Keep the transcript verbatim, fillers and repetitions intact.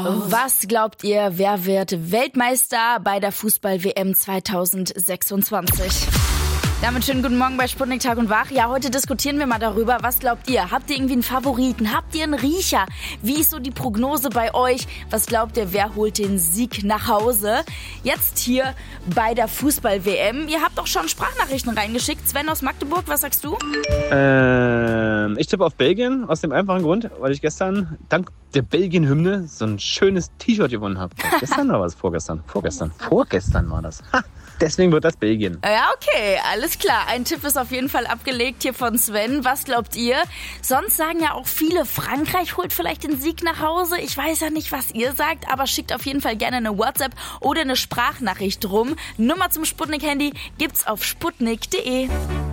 Was glaubt ihr, wer wird Weltmeister bei der Fußball-W M zwanzig sechsundzwanzig? Damit schönen guten Morgen bei Sputnik Tag und Wach. Ja, heute diskutieren wir mal darüber. Was glaubt ihr? Habt ihr irgendwie einen Favoriten? Habt ihr einen Riecher? Wie ist so die Prognose bei euch? Was glaubt ihr, wer holt den Sieg nach Hause? Jetzt hier bei der Fußball-W M. Ihr habt auch schon Sprachnachrichten reingeschickt. Sven aus Magdeburg, was sagst du? Ähm, ich tippe auf Belgien, aus dem einfachen Grund, weil ich gestern dank der Belgien-Hymne so ein schönes T-Shirt gewonnen habe. Gestern oder was? Vorgestern? Vorgestern. Vorgestern war das. Ha! Deswegen wird das Belgien. Ja, okay, alles klar. Ein Tipp ist auf jeden Fall abgelegt hier von Sven. Was glaubt ihr? Sonst sagen ja auch viele, Frankreich holt vielleicht den Sieg nach Hause. Ich weiß ja nicht, was ihr sagt, aber schickt auf jeden Fall gerne eine WhatsApp oder eine Sprachnachricht rum. Nummer zum Sputnik-Handy gibt's auf sputnik punkt de.